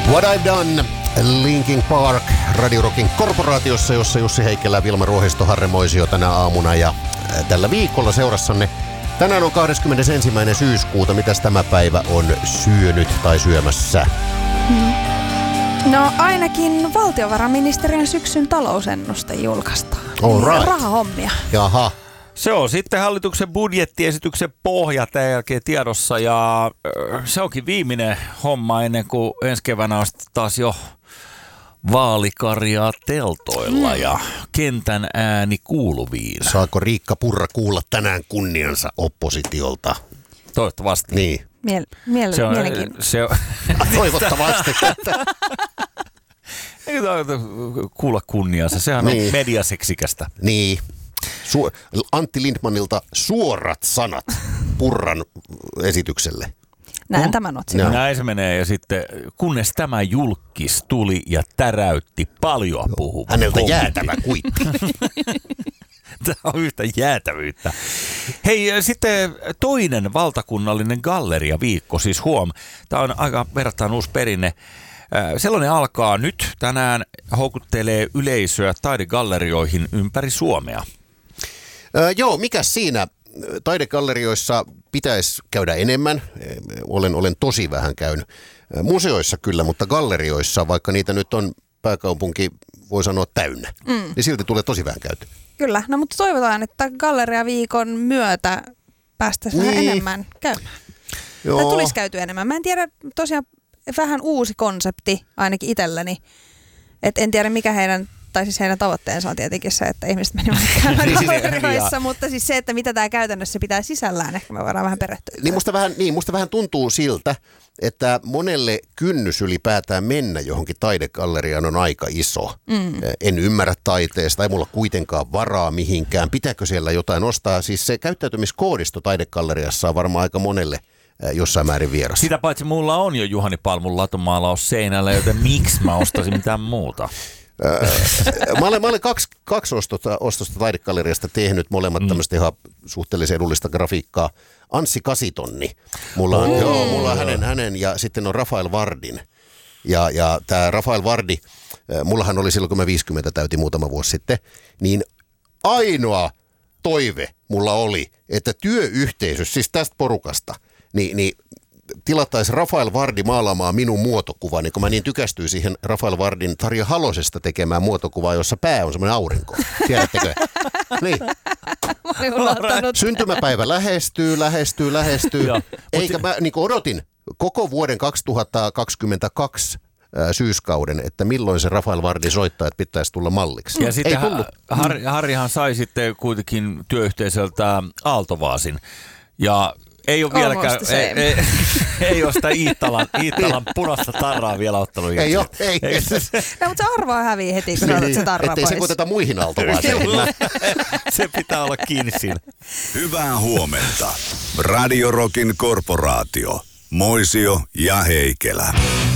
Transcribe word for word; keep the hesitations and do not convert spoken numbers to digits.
What I've Done, Linkin Park, Radio Rockin korporaatiossa, jossa Jussi Heikkilä, Vilma Ruohisto, Harri Moisio tänä aamuna ja tällä viikolla seurassanne. Tänään on kahdeskymmenesensimmäinen syyskuuta. Mitäs tämä päivä on syönyt tai syömässä? No ainakin valtiovarainministeriön syksyn talousennuste julkaistaan. All right. Rahahommia. Jaha. Se on sitten hallituksen budjettiesityksen pohja tämän jälkeen tiedossa ja se onkin viimeinen homma ennen kuin ensi keväänä on taas jo vaalikarjaa teltoilla mm. ja kentän ääni kuuluviin. Saako Riikka Purra kuulla tänään kunniansa oppositiolta? Toivottavasti. Niin. Miel- miel- se on, mielenkiintoista. Se on, Toivottavasti. Eikö kuulla kunniansa? Sehän niin. on mediaseksikästä. Niin. Su- Antti Lindmanilta suorat sanat Purran esitykselle. Näin no, tämän otsikon. No. Näin se menee ja sitten kunnes tämä julkis tuli ja täräytti paljon puhuvan. Häneltä jäätävä kuitti. Tämä on yhtä jäätävyyttä. Hei, sitten toinen valtakunnallinen galleriaviikko, siis huom. Tämä on aika verrattain uusi perinne. Sellainen alkaa nyt. Tänään houkuttelee yleisöä taidegallerioihin ympäri Suomea. Öö, joo, mikäs siinä? Taidegallerioissa pitäisi käydä enemmän. Olen, olen tosi vähän käynyt. Museoissa kyllä, mutta gallerioissa, vaikka niitä nyt on pääkaupunki, voi sanoa täynnä, mm. niin silti tulee tosi vähän käyty. Kyllä, no mutta toivotaan, että galleriaviikon myötä päästäisiin niin. vähän enemmän käymään. Joo. Tai tulisi käyty enemmän. Mä en tiedä, tosiaan vähän uusi konsepti ainakin itselleni. Et en tiedä mikä heidän, tai siis heidän tavoitteensa on tietenkin se, että ihmiset menivät käymään gallerioissa, mutta siis se, että mitä tämä käytännössä pitää sisällään, ehkä me voidaan vähän perehtyä. Niin musta vähän, niin, musta vähän tuntuu siltä, että monelle kynnys ylipäätään mennä johonkin taidegalleriaan on aika iso. Mm. En ymmärrä taiteesta, ei mulla kuitenkaan varaa mihinkään. Pitääkö siellä jotain ostaa? Siis se käyttäytymiskoodisto taidegalleriassa on varmaan aika monelle jossain määrin vieras. Sitä paitsi mulla on jo Juhani Palmun latumaalaus seinällä, joten miksi mä ostaisin mitään muuta? mä olen, mä olen kaksi, kaksi ostosta, ostosta taidegalleriasta tehnyt, molemmat mm. tämmöistä ihan suhteellisen edullista grafiikkaa. Anssi Kasitonni, mulla on, oh. joo, mulla on hänen, hänen ja sitten on Rafael Vardin. Ja, ja tämä Rafael Vardi, mullahan oli silloin kun mä viisikymmentä täytin muutama vuosi sitten, niin ainoa toive mulla oli, että työyhteisössä, siis tästä porukasta, niin, niin tilattaisiin Rafael Vardi maalaamaan minun muotokuvaa, niin kun mä niin tykästyin siihen Rafael Vardin Tarja Halosesta tekemään muotokuvaa, jossa pää on semmoinen aurinko. Tiedättekö? Niin. Syntymäpäivä lähestyy, lähestyy, lähestyy. Eikä mä niin kuin odotin koko vuoden kaksituhattakaksikymmentäkaksi syyskauden, että milloin se Rafael Vardi soittaa, että pitäisi tulla malliksi. Ja sitten Harri, Harrihan sai sitten kuitenkin työyhteisöltä Aaltovaasin. Ja ei ole vieläkään, ei, ei, ei ole sitä Iittalan, Iittalan punaista tarraa vielä ottanut. Ei ole, ei. ei. No, mutta se arvoa hävii heti, kun niin, se tarra ettei pois. se kuiteta muihin Aaltovaaseihin. Se pitää olla kiinni siinä. Hyvää huomenta. Radio Rockin korporaatio. Moisio ja Heikelä.